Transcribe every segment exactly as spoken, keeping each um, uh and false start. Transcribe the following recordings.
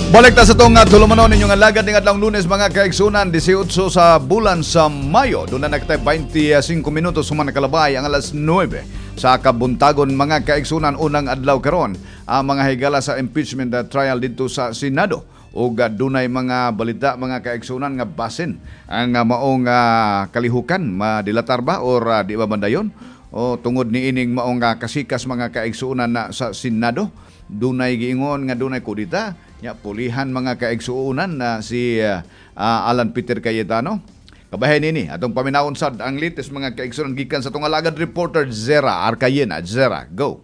Balik ta sa itong uh, tulumanon ninyong alagad ng adlang Lunes mga kaigsunan, eighteen sa bulan sa Mayo. Doon na nagtay twenty-five minutos suman nakalabay ang alas nine sa kabuntagon mga kaigsunan unang adlaw karon ang mga higala sa impeachment uh, trial dito sa Senado. O uh, dunay mga balita mga kaigsunan nga basin ang uh, maong uh, kalihukan madilatar ba or uh, di ba bandayon o tungod ni ining maong uh, kasikas mga kaigsunan na sa Senado. Dunay giingon nga dunay kudita nya pulihan mga kaigsuunan na si uh, uh, Alan Peter Cayetano. Kabahin ini atong paminawon sad ang latest mga kaigsuunan gikan sa tong alagad reporter Zera Arcayena. Zera, go.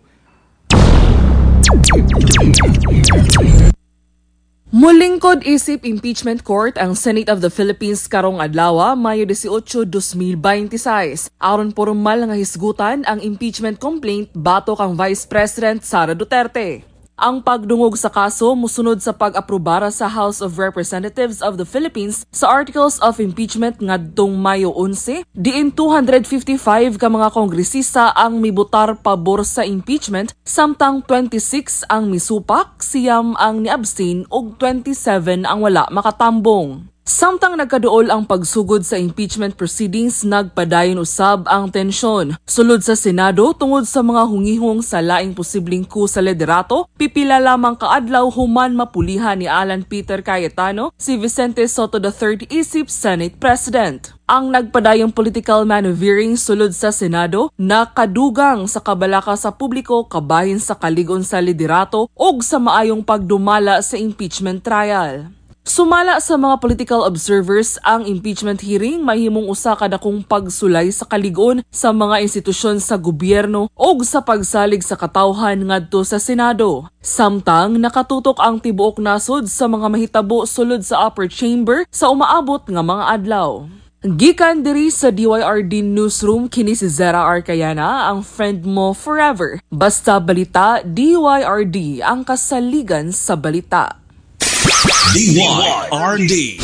Mulingkod isip impeachment court ang Senate of the Philippines karong adlaw Mayo eighteen, twenty twenty-six. Aron pormal nga hisgutan ang impeachment complaint batok ang Vice President Sara Duterte. Ang pagdungog sa kaso musunod sa pag-aprobara sa House of Representatives of the Philippines sa Articles of Impeachment ngadtong Mayo eleven, diin two hundred fifty-five ka mga kongresista ang mibotar pabor sa impeachment, samtang twenty-six ang misupak, siyam ang niabstain ug twenty-seven ang wala makatambong. Samtang nagkaduol ang pagsugod sa impeachment proceedings, nagpadayon usab ang tensyon. Sulod sa Senado tungod sa mga hungihong sa laing posibleng coup sa liderato, pipila lamang kaadlaw human mapulihan ni Alan Peter Cayetano si Vicente Soto the third isip Senate President. Ang nagpadayong political maneuvering sulod sa Senado nakadugang sa kabalaka sa publiko kabahin sa kaligon sa liderato ug sa maayong pagdumala sa impeachment trial. Sumala sa mga political observers, ang impeachment hearing mahimong usa ka dakong pagsulay sa kaligon sa mga institusyon sa gobyerno o sa pagsalig sa katawhan ngadto sa Senado. Samtang nakatutok ang tibuok nasod sa mga mahitabo sulod sa upper chamber sa umaabot nga mga adlaw. Gikan diri sa D Y R D Newsroom, kini si Zera Arcayena, ang friend mo forever. Basta balita, D Y R D ang kasaligan sa balita. D Y R D.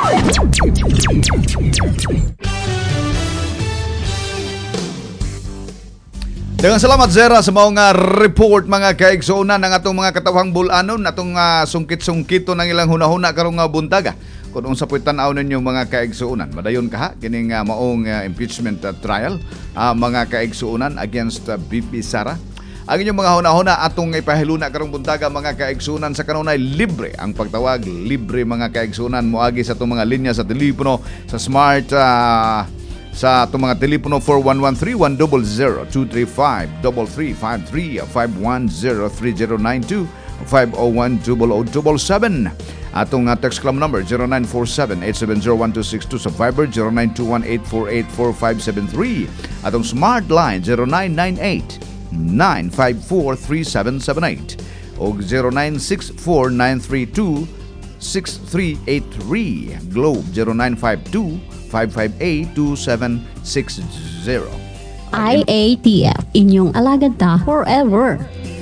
Daghang salamat Zera sa mga uh, report mga kaigsuonan ng atong mga katawhang bulanon, atong uh, sungkit-sungkito ng ilang hunahuna karong uh, buntaga. Kung unsa po'y tanaw ninyo mga kaigsuonan, madayon ka ha, kining uh, maong uh, impeachment uh, trial, uh, mga kaigsuonan against uh, B P Sara. Ang inyong mga hunahuna atong ipahiluna karong buntaga mga kaigsunan sa kanunay libre ang pagtawag, libre mga kaigsunan moagi sa itong mga linya sa telepono, sa smart uh, sa itong mga telepono four one one three one zero zero two three five three three five three five one zero three zero nine two five zero one zero zero seven seven. Atong uh, text club number zero nine four seven eight seven zero one two six two sa Viber zero nine two one eight four eight four five seven three. Atong smart line zero nine nine eight nine five four three seven seven eight o zero nine six four nine three two six three eight three. Globe zero nine five two five five eight two seven six zero. I A T F, inyong alagad ta forever.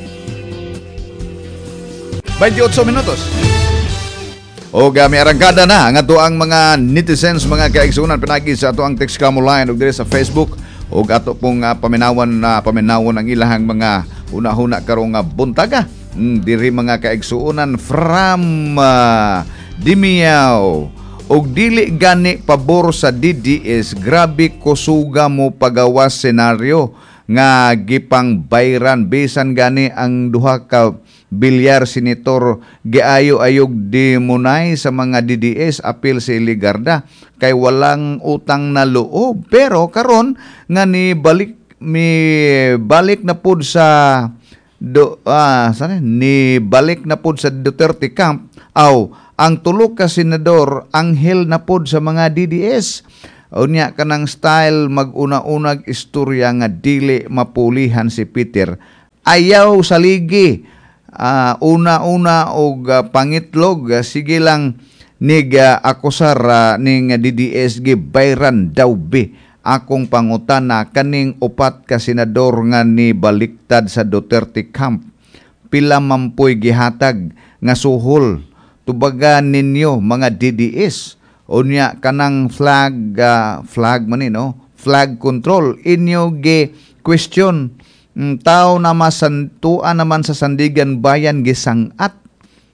twenty-eight minutos. O gami arangkada na ang ato ang mga netizens mga kaigsunan pinagi sa ato ang text camo line ug diri sa Facebook ug ato pong uh, paminawan na uh, paminawon ang ilahang mga una-huna karong uh, buntaga. Mm, diri mga kaigsuonan from uh, Dimiao ug dili gani pabor sa D D S, grabe kusuga mo pagawas senaryo nga gipang bayran bisan gani ang duha ka bilyar senator giayo-ayog demonay sa mga D D S apil sa Iligarda kay walang utang na loob, pero karon nga ni balik mi balik na pud sa do ah sana ni balik na pud sa Duterte camp aw ang tulo ka senador anghel na pud sa mga D D S. Unya kanang style mag-una-unag istorya nga dili mapulihan si Peter. Ayaw sa ligi. Uh, una-una og uh, pangitlog uh, sige lang nig uh, akusar uh, ning D D S gi bayran daw be. Akong pangutana kaning upat ka senador nga ni baliktad sa Duterte camp. Pila mampoy gihatag nga suhol tubagan ninyo mga D D S. Unya kanang flag uh, flag man ni no, flag control inyo gi question. Mm, tao na masantuan naman sa Sandigan Bayan gisangat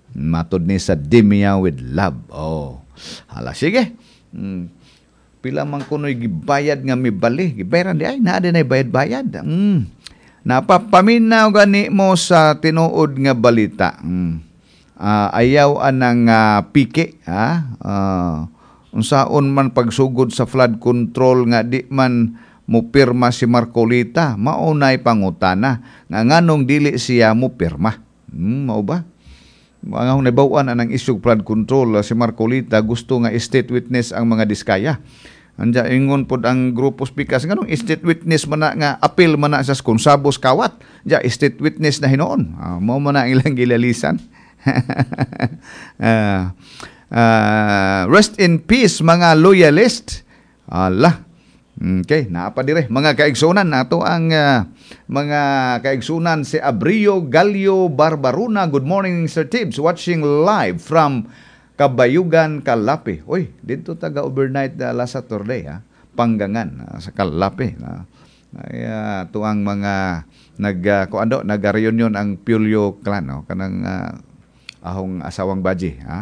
Matod ni sa Dimia with Love. Oh. Hala, sige. Mm. Pila man kuno'y gibayad nga mi bali. Gibayaran di ay, naa din ay bayad-bayad. Mm. Napapaminaw gani mo sa tinuod nga balita. Mm. Uh, ayaw anang uh, piki. Ha? Uh, unsaon man pagsugod sa flood control nga di man mupirma si Marcolita. Maunay pangutana. Nga nganong dili siya mupirma. Hmm, mao ba? Mga nabawan anang isyug flood control si Marcolita gusto nga state witness ang mga diskaya. Anja ingon pod ang grupo speakers nganong state witness man na, nga appeal man na sa konsabos kawat. Ja state witness na hinoon. Uh, mao man na ilang gilalisan. uh, uh, rest in peace mga loyalist. Allah. Okay, naapa dire mga kaigsunan nato ang uh, mga kaigsunan si Abrio Galio Barbaruna. Good morning Sir Tibbs, watching live from Kabayugan, Kalapi. Oy, dito taga overnight uh, last Saturday ha, Panggangan uh, sa Kalapi. Uh, ay uh, tuang mga nag uh, kuando nag-reunion ang Pulyo clan no, kanang uh, ahong asawang baji ha,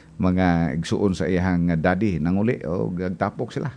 mga igsuon sa iyang daddy nanguli o gagtapok sila.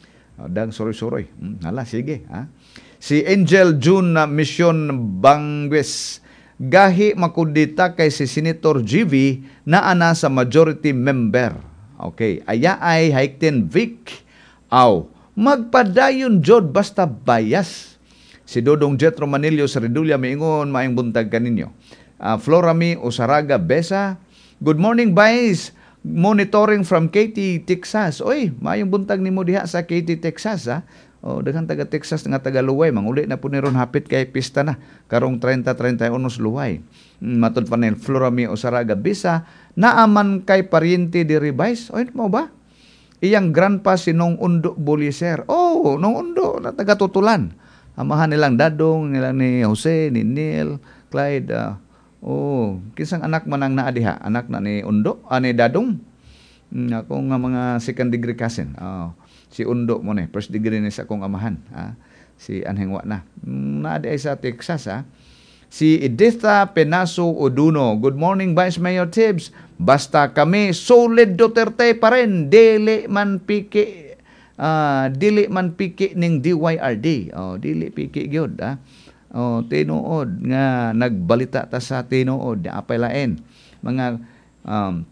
Dang suroy-suroy. Hmm, hala, sige. Ha? Si Angel June na Mission Bangues. Gahi makudita kay si Senator G V na ana sa majority member. Okay. Aya ay Haikten Vic. Aw, magpadayon jod basta bias. Si Dodong Jetro Manilio sa Redulia miingon maayong buntag kaninyo. Uh, Florami Usaraga Besa. Good morning, Vice. Monitoring from Katy, Texas. Oy, mayong buntag nimo diha sa Katy, Texas ha. O daghang taga Texas nga taga Luway, manguli na po ni ron hapit kay pista na karong thirty thirty-one Luway. Matod pa nil Florami Usaraga Bisa, naaman kay paryente di Revise. Oy, mo ba? Iyang grandpa si Nong Undo Boliser. Oh, Nong Undo na taga Tutulan. Amahan nilang Dadong, nilang ni Jose, ni Neil, Clyde, uh, oh, kisang anak man ang naadiha, anak na ni Undo, ani Dadong. Hmm, ako nga mga second degree cousin. Oh, si Undo mo ni, first degree ni sa akong amahan, ha? Si Anhengwa na. Hmm, naadi sa Texas ha. Si Editha Penaso Oduno. Good morning Vice Mayor Tibbs. Basta kami solid Duterte pa rin, dili man piki uh, dili man piki ning D Y R D. Oh, dili piki gyud ha. Oh, tinuod nga nagbalita ta sa tinuod apay lain mga um,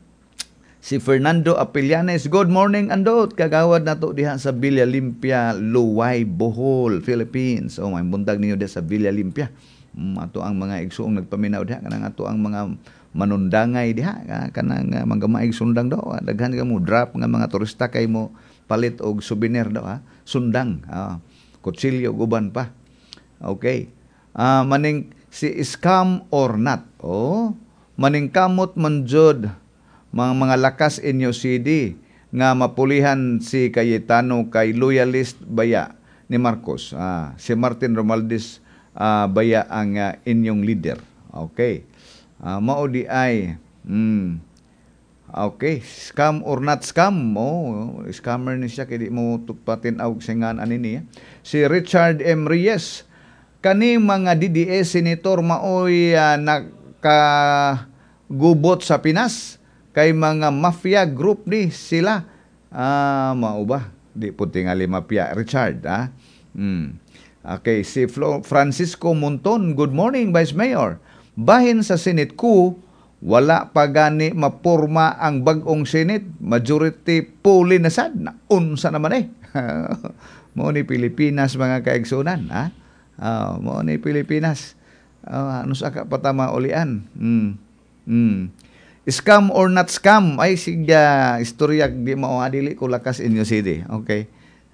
si Fernando Apillanes. Good morning andot kagawad nato diha sa Villa Limpia, Luway, Bohol, Philippines. Oh, may buntag ninyo diha sa Villa Limpia. Um, ato ang mga igsuong nagpaminaw diha kanang ato ang mga manundangay diha kanang uh, mga maig sundang daw daghan ka mo drop nga mga turista kay mo palit og souvenir daw ha, sundang, uh, kutsilyo guban pa. Okay. Uh, maning si scam or not. Oh, maning kamot manjod mga mga lakas inyo C D nga mapulihan si Cayetano kay loyalist baya ni Marcos. Ah, si Martin Romualdez uh, baya ang uh, inyong leader. Okay. Uh, mao di ay mm, okay, scam or not scam. Oh, scammer ni siya kay di mo tupatin og singan anini. Si Richard M. Reyes. Kani mga D D S senator maoy uh, nakagubot sa Pinas kay mga mafia group ni sila. Ah, mao ba? Di po tingali mafia Richard, ah. Hmm. Okay, si Flo, Francisco Monton. Good morning, Vice Mayor. Bahin sa Senate ko, wala pa gani mapurma ang bagong Senate. Majority puli na sad. Na unsa naman eh. Mo ni Pilipinas mga kaigsunan, ah. Uh, mo ni Pilipinas. Uh, ano sa patama ulian. Mm. Mm. Scam or not scam? Ay siga istorya di mao adili ko lakas inyo city. Okay.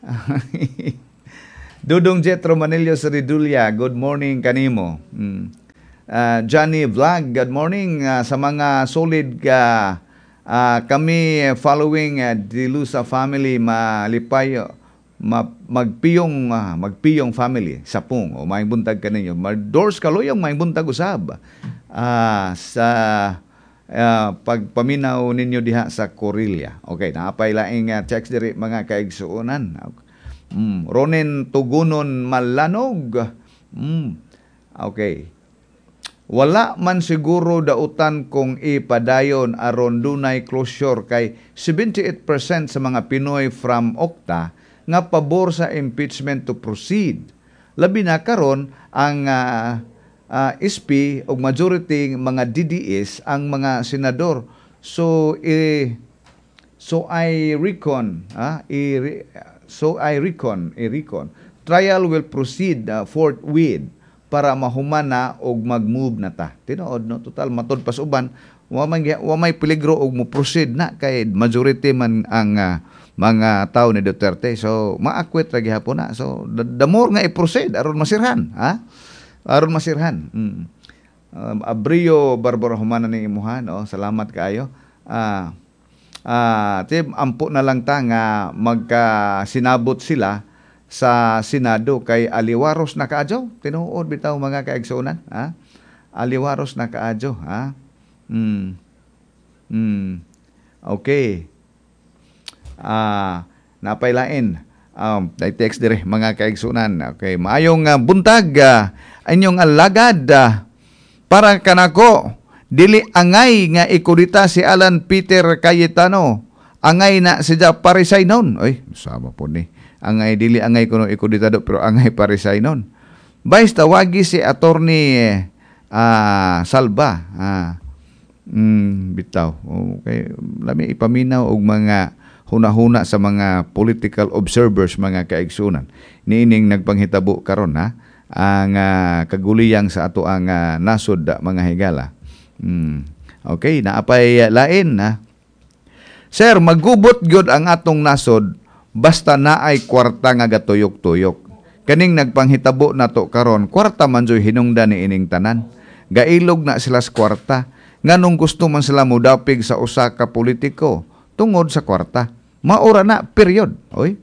Dudong Jetro Manilio sa Redulia. Good morning kanimo. Mm. Uh, Johnny Vlog. Good morning uh, sa mga solid ka uh, uh, kami following uh, Dilusa family malipayo Ma, magpiyong uh, magpiyong family sa pung o may buntag kaninyo doors kaloyong may buntag usab uh, sa uh, pagpaminaw ninyo diha sa Corillia. Okay, naapay laing uh, checks diri mga kaigsuonan. mm, Ronen Tugunon Malanog. mm, okay, wala man siguro dautan kung ipadayon aron dunay closure kay seventy-eight percent sa mga Pinoy from Okta nga pabor sa impeachment to proceed. Labi na karon ang uh, uh, S P o majority mga D D S ang mga senador. So eh, so I recon, ah, i, so I recon, i recon. Trial will proceed uh, forthwith para mahumana og mag-move na ta. Tinuod no, total matod pas uban, wa man wa may peligro og mo proceed na kay majority man ang uh, mga tao ni Duterte. So maakwit ra gihapon na. So the, the more nga i-proceed aron masirhan, ha? Aron masirhan. Mm. Um, Abrio Barbara humana ni imuha, no? Salamat kaayo. Ah uh, uh, ampo na lang ta nga magka sinabot sila sa Senado kay aliwaros na kaadyo. Tinuod bitaw mga kaigsunan, ha? Aliwaros na kaadyo, ha? Mm. Mm. Okay. Ah, napailain. Um, text dire mga kaigsunan. Okay, maayong uh, buntag uh, anyong alagad uh, para kanako dili angay nga ikurita si Alan Peter Cayetano. Angay na siya parisay noon. Oy, sama po ni. Angay dili angay kuno ikuditado pero angay parisay noon. Bayis tawagi si attorney uh, Salva. Ah, mm, bitaw. Okay, lami ipaminaw og mga hunahuna sa mga political observers mga kaigsunan. Niining nagpanghitabo karon ha ang uh, kaguliyang sa ato ang uh, nasod da, mga higala. Mm. Okay, naapay uh, lain ha. Sir, magubot gyud ang atong nasod basta naay kwarta nga gatuyok-tuyok. Kaning nagpanghitabo nato karon, kwarta man joy hinungdan ni ining tanan. Gailog na sila sa kwarta. Nganong gusto man sila mudapig sa usa ka politiko tungod sa kwarta. Maura na period. Oy.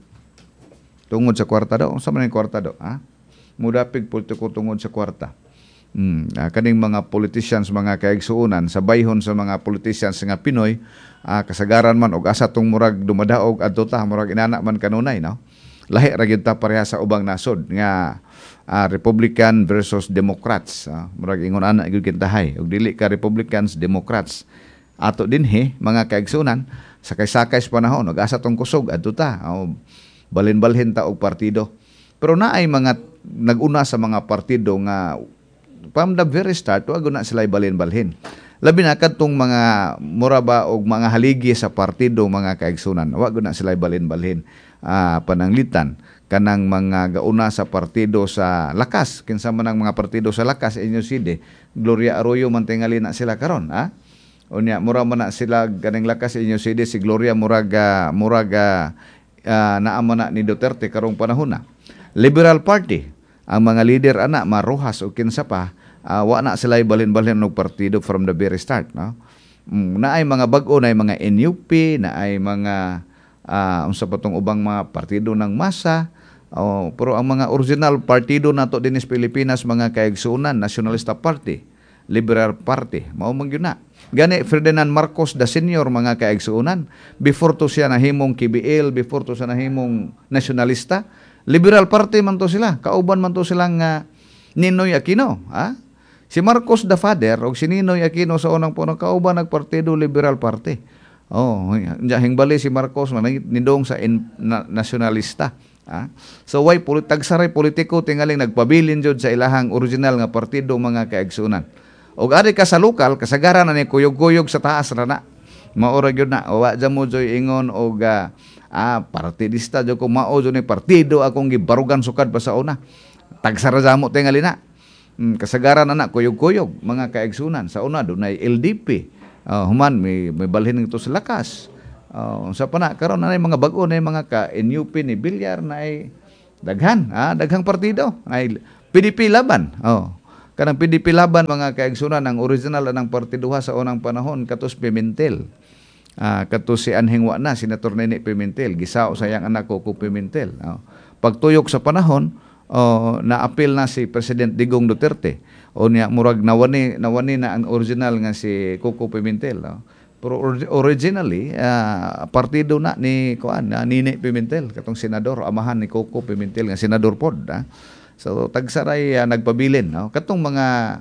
Tungod sa kwarta daw. Sa man kwarta daw, ha? Mudapig politiko tungod sa kwarta. Hmm, uh, kaning mga politicians, mga kaigsuunan, sabayhon sa mga politicians nga Pinoy, uh, kasagaran man og asa tong murag dumadaog adto ta, murag inana man kanunay, no? Lahi ra gyud ta pareha sa ubang nasod nga uh, Republican versus Democrats. Uh, murag ingon ana gyud kintahay, og dili ka Republicans, Democrats. Ato dinhi mga kaigsuunan, sakay-sakay sa panahon, og asa tong kusog adto ta, uh, balin-balhin ta og partido. Pero naay mga naguna sa mga partido nga from the very start, wag na sila balin-balhin. Labi na kadtong mga muraba o mga haligi sa partido, mga kaigsunan, wag na sila balin-balhin. Ah, pananglitan kanang mga gauna sa partido sa lakas, kinsa man ang mga partido sa lakas inyo side, Gloria Arroyo man tingali na sila karon, ha? Unya mura man na sila ganing lakas inyo side si Gloria muraga muraga uh, naamo na ni Duterte karong panahon na. Liberal Party, ang mga leader ana Marojas o kinsa pa, uh, wa na sila balin-balhin og partido from the very start, no? Mm, naay mga bag-o, naay mga N U P, naay mga uh, unsa pa tong ubang mga partido ng masa, oh, pero ang mga original partido nato dinis Pilipinas, mga kaigsuunan, Nacionalista Party, Liberal Party, mao man gyud na. Gani Ferdinand Marcos the Senior, mga kaigsuunan, before to siya nahimong K B L, before to siya nahimong nasyonalista, Liberal Party man to sila, kauban man to silang uh, Ninoy Aquino, ha? Si Marcos the father o si Ninoy Aquino sa unang punong kauban nagpartido Liberal Party. Oh, hingbali si Marcos man nindong sa in, na, nasyonalista, ha? So why tagsaray politiko tingaling nagpabilin jud sa ilahang original nga partido, mga kaigsunan. Og ari ka sa lokal, kasagaran na ni kuyog-kuyog sa taas ra na. Maura gyud na, wa ja mo joy ingon og uh, ah, partidista jo ko mao jo ni partido akong gibarugan sukad pa sa una. Tagsara jamo tingali na. Mm, kasagaran na kuyog-kuyog, mga kaigsunan. Sa una dunay L D P. Uh, human may, may balhin ito sa lakas. Uh, sa pana karon na mga bag-o na mga ka N U P ni Bilyar na ay daghan, ah, daghang partido. Ay P D P laban. Oh. Kanang P D P laban, mga kaigsunan, ang original ng partiduha sa unang panahon katus Pimentel. Ah, kato si Anheng wa na, Senator Nene Pimentel, gisao sa iyang anak Coco Pimentel. Oh. Pagtuyok sa panahon, oh, na-appeal na si President Digong Duterte. O niya murag nawani nawani na ang original nga si Coco Pimentel. Oh. Pero or- originally, uh, partido na ni kuan, na Nene Pimentel, katong senador, amahan ni Coco Pimentel nga senador pod. Ah. So tagsaray uh, nagpabilin, no? Katong mga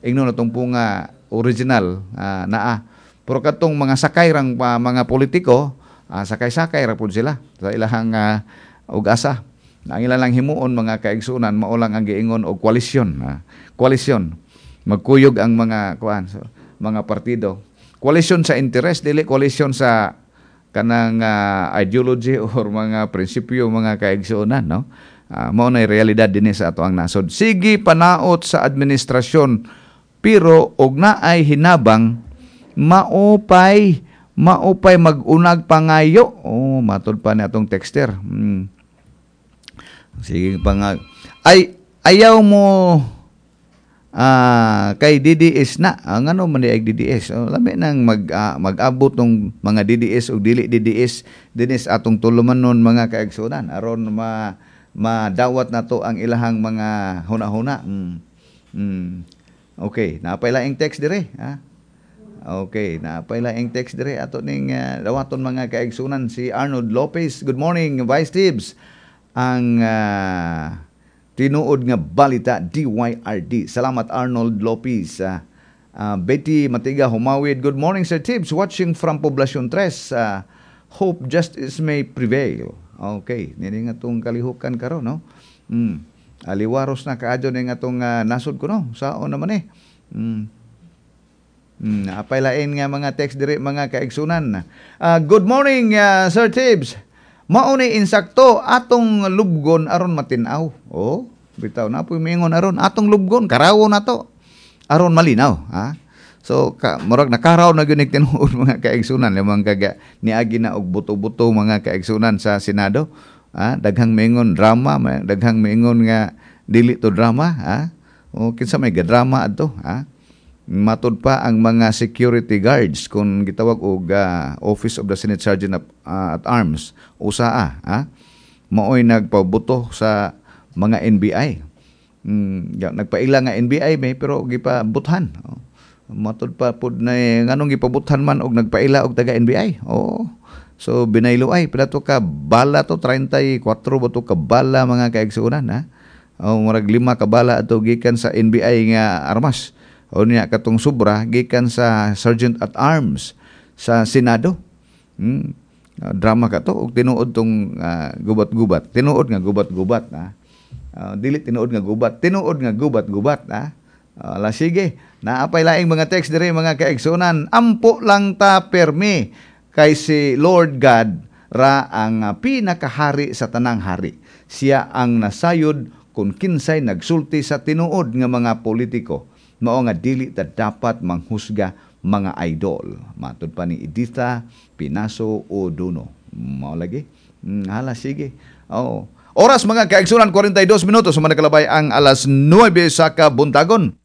ingno na tong punga original uh, naa. Pero katong mga sakay rang uh, mga politiko, uh, sakay-sakay ra pud sila sa ilahang uh, ug-asa. Ang ilang lang himuon mga kaigsunan mao lang ang giingon og koalisyon. Uh, koalisyon. Magkuyog ang mga kuan so, mga partido. Koalisyon sa interes dili koalisyon sa kanang uh, ideology or mga prinsipyo mga kaigsunan, no? Uh, mao na realidad dinhi sa ato ang nasod. Sige panaot sa administrasyon pero og naay hinabang maupay maupay mag-unag pangayo. Oh, matod pa ni atong texter. Hmm. Sige pangag ay ayaw mo ah kay D D S na. Ang ano man ay D D S. Oh, lami nang mag uh, mag-abot ng mga D D S o dili D D S dinis atong tulumanon mga kaigsunan aron ma madawat nato ang ilahang mga huna-huna. Mm. Mm. Okay, napay laing text dire, ha? Okay, napay laing text dire ato ning uh, dawaton mga kaigsunan si Arnold Lopez. Good morning, Vice Tibbs. Ang uh, tinuod nga balita D Y R D. Salamat Arnold Lopez. Uh, uh, Betty Matiga Humawid. Good morning Sir Tibbs. Watching from Poblacion tres. Uh, hope justice may prevail. Okay, nini nga tong kalihukan karon, no? Mm. Aliwaros na kaadyo ning atong uh, nasod ko, no? Sao naman eh. Mm. Mm, apay lain nga mga text dire mga kaigsunan. Uh, good morning uh, Sir Tibbs. Mao ni insakto atong lubgon aron matinaw. Oh, bitaw na po mingon aron atong lubgon karawo na to. Aron malinaw, ha? So ka murag nakaraw na gyud tinuod mga kaigsunan lamang kaga niagi na og buto-buto mga kaigsunan sa Senado. Ha? Daghang mingon drama, daghang mingon nga dili to drama, ha? O kinsa may gadrama adto, ha? Matud pa ang mga security guards kung gitawag og uh, Office of the Senate Sergeant of, uh, at Arms usaa, ha? Maoy nagpabuto sa mga N B I. Mm, nagpaila nga N B I may pero gipabuthan. Oh. Matud pa pud na nganong gipabuthan man og nagpaila og taga N B I. Oh. So binaylo ay pila to ka bala to thirty-four ba to ka bala mga kaigsunan, ha? O murag lima ka bala ato gikan sa N B I nga armas. O niya katong sobra gikan sa Sergeant at Arms sa Senado. Hmm. Uh, drama ka to og tinuod tong uh, gubat-gubat. Tinuod nga gubat-gubat, ha. Uh, dili tinuod nga gubat, tinuod nga gubat-gubat, ha. Uh, la sige, naapay laing mga text dire mga kaigsunan. Ampo lang ta permi kay si Lord God ra ang uh, pinakahari sa tanang hari. Siya ang nasayod kung kinsay nagsulti sa tinuod nga mga politiko. Mao nga dili ta dapat manghusga mga idol. Matud pa ni Editha Pinaso Oduno. Mao lagi. Mm, hala sige. Oh. Oras mga kaigsunan forty-two minutos sa manakalabay ang alas nueve sa kabuntagon.